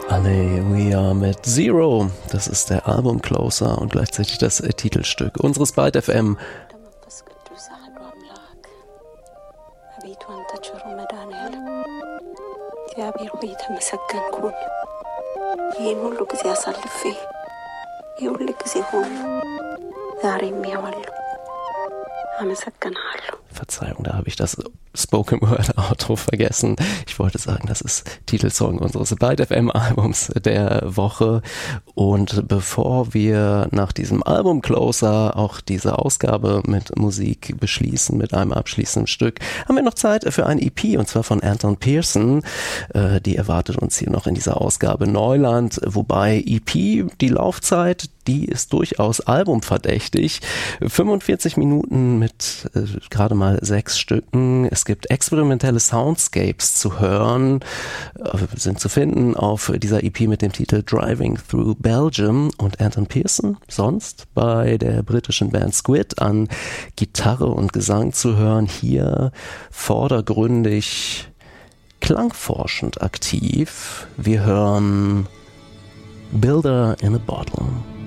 Alleluia mit Zero. Das ist der Album-Closer und gleichzeitig das Titelstück unseres Byte FM. Verzeihung, da habe ich das Spoken Word Outro vergessen. Ich wollte sagen, das ist Titelsong unseres Byte FM Albums der Woche. Und bevor wir nach diesem Album Closer auch diese Ausgabe mit Musik beschließen, mit einem abschließenden Stück, haben wir noch Zeit für ein EP, und zwar von Anton Pearson. Die erwartet uns hier noch in dieser Ausgabe Neuland, wobei EP, die Laufzeit, die ist durchaus albumverdächtig. 45 Minuten mit gerade mal 6 Stücken. Es gibt experimentelle Soundscapes zu hören, sind zu finden auf dieser EP mit dem Titel Driving Through Belgium, und Anton Pearson sonst bei der britischen Band Squid an Gitarre und Gesang zu hören. Hier vordergründig klangforschend aktiv. Wir hören Builder in a Bottle.